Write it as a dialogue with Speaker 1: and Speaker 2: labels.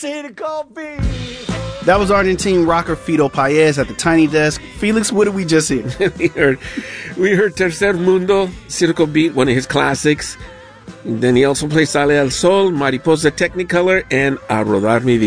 Speaker 1: Circo Beat.
Speaker 2: That was Argentine rocker Fito Paez at the Tiny Desk. Felix, what did we just hear?
Speaker 3: we heard Tercer Mundo, Circo Beat, one of his classics. Then he also played Sale al Sol, Mariposa Technicolor, and A Rodar Mi Vida.